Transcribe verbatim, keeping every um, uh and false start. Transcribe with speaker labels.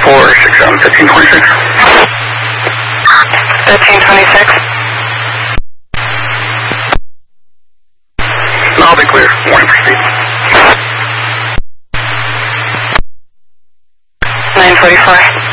Speaker 1: four six seven, fifteen twenty-six.
Speaker 2: fifteen twenty-six.
Speaker 1: I'll be clear. Warning for speed.
Speaker 2: nine forty-four.